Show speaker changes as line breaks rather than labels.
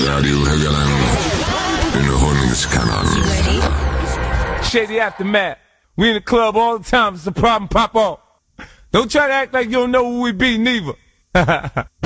Radio Helgeland Underhållningskanalen.
Shady Aftermath. We in the club all the time. It's a problem, pop off. Don't try to act like you don't know who we be, neither.